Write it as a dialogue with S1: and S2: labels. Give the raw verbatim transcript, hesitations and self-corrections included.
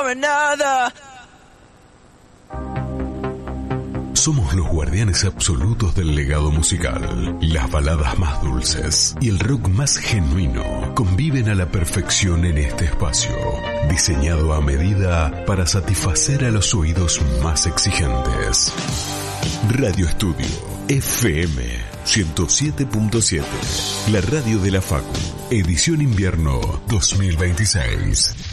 S1: for another.
S2: Somos los guardianes absolutos del legado musical. Las baladas más dulces y el rock más genuino conviven a la perfección en este espacio, diseñado a medida para satisfacer a los oídos más exigentes. Radio Estudio F M ciento siete punto siete, la radio de la Facu, edición invierno dos mil veintiséis.